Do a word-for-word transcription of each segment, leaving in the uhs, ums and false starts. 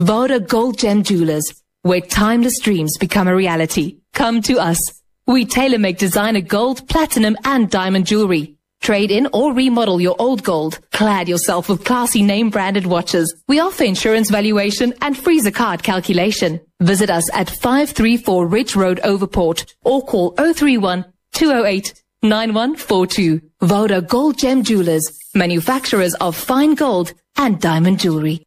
Voda Gold Gem Jewelers, where timeless dreams become a reality. Come to us. We tailor-make designer gold, platinum and diamond jewelry. Trade in or remodel your old gold. Clad yourself with classy name-branded watches. We offer insurance valuation and free zakat calculation. Visit us at five three four Ridge Road, Overport, or call zero three one, two zero eight, nine one four two. Voda Gold Gem Jewelers, manufacturers of fine gold and diamond jewelry.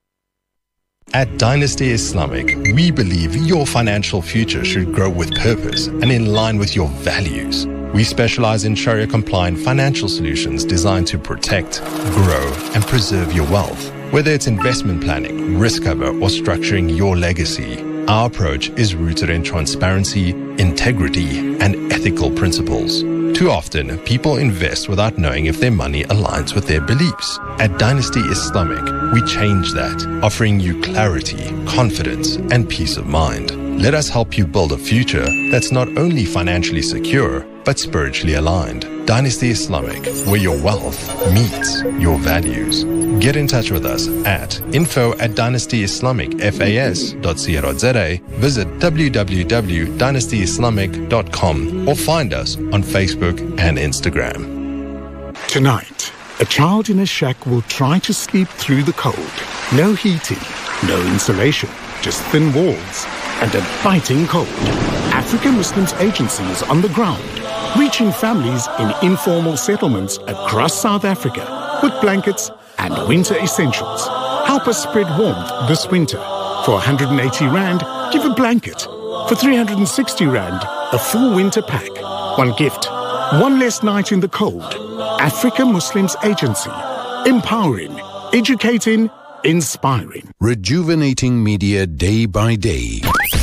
At Dynasty Islamic, we believe your financial future should grow with purpose and in line with your values. We specialize in Sharia-compliant financial solutions designed to protect, grow, and preserve your wealth. Whether it's investment planning, risk cover, or structuring your legacy, our approach is rooted in transparency, integrity, and ethical principles. Too often, people invest without knowing if their money aligns with their beliefs. At Dynasty Islamic, we change that, offering you clarity, confidence, and peace of mind. Let us help you build a future that's not only financially secure, but spiritually aligned. Dynasty Islamic, where your wealth meets your values. Get in touch with us at info at dynasty islamic fas dot co dot za. Visit w w w dot dynasty islamic dot com or find us on Facebook and Instagram. Tonight, a child in a shack will try to sleep through the cold. No heating, no insulation, just thin walls and a biting cold. African Muslims Agency is on the ground, reaching families in informal settlements across South Africa with blankets and winter essentials. Help us spread warmth this winter. For one hundred eighty rand, give a blanket. For three hundred sixty rand, a full winter pack. One gift, one less night in the cold. African Muslims Agency. Empowering, educating, inspiring. Rejuvenating media day by day.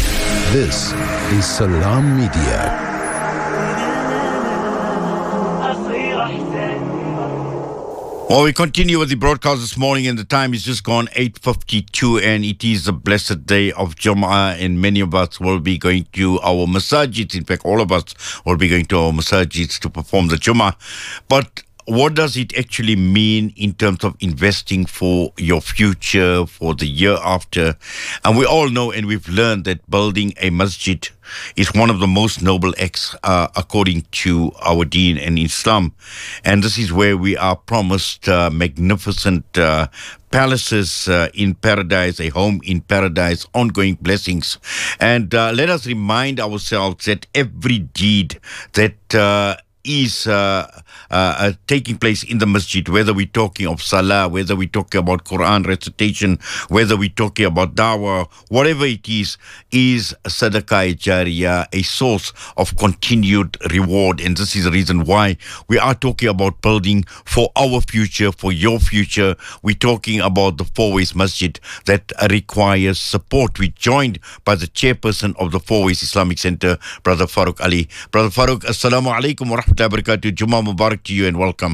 This is Salam Media. Well, we continue with the broadcast this morning, and the time is just gone eight fifty-two, and it is the blessed day of Jum'ah, and many of us will be going to our masajids. In fact, all of us will be going to our masajids to perform the Jum'ah. But what does it actually mean in terms of investing for your future, for the year after? And we all know and we've learned that building a masjid is one of the most noble acts uh, according to our deen and Islam. And this is where we are promised uh, magnificent uh, palaces uh, in paradise, a home in paradise, ongoing blessings. And uh, let us remind ourselves that every deed that uh, is uh, uh, uh, taking place in the masjid, whether we're talking of salah, whether we're talking about Quran recitation, whether we're talking about dawah, whatever it is, is sadaqah jariyah, a source of continued reward. And this is the reason why we are talking about building for our future, for your future. We're talking about the Four Ways Masjid that requires support. We're joined by the chairperson of the Four Ways Islamic Center, Brother Farouk Ali. Brother Farouk, assalamu alaikum wa rahmatullahi wa barakatuh. Jummah Mubarak to you and welcome.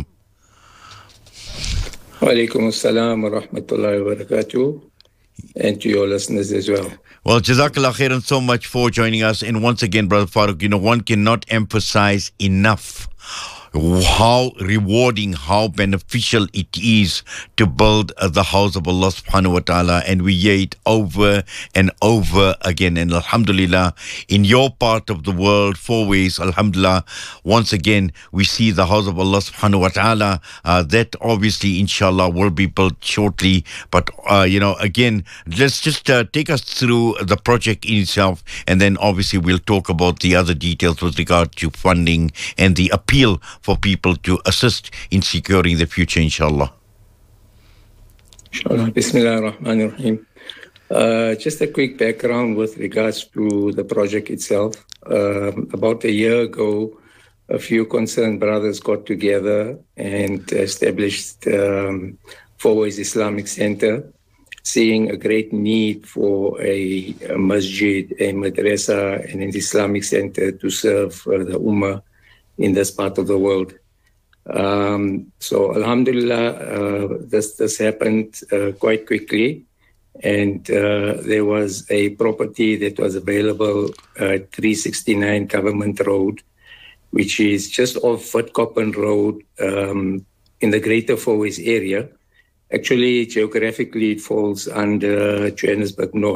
Wa alaikum assalam wa rahmatullahi wa barakatuh, and to your listeners as well. Well, Jazakallah khairan so much for joining us. And once again, Brother Farouk, you know, one cannot emphasize enough how rewarding, how beneficial it is to build uh, the house of Allah subhanahu wa ta'ala, and we hear it over and over again. And alhamdulillah, in your part of the world, Four Ways, alhamdulillah, once again we see the house of Allah subhanahu wa ta'ala uh, that obviously inshallah will be built shortly. But uh, you know, again, let's just uh, take us through the project in itself, and then obviously we'll talk about the other details with regard to funding and the appeal for people to assist in securing the future, inshallah. Inshallah. Bismillah ar-Rahman ar-Rahim. Uh, just a quick background with regards to the project itself. Uh, about a year ago, a few concerned brothers got together and established um, Four Ways Islamic Center, seeing a great need for a, a masjid, a madrasa, and an Islamic center to serve uh, the ummah in this part of the world. Um, so alhamdulillah, uh, this, this happened uh, quite quickly. And uh, there was a property that was available at three sixty-nine Government Road, which is just off Witkoppen Road um, in the Greater Four Ways area. Actually, geographically, it falls under Johannesburg North.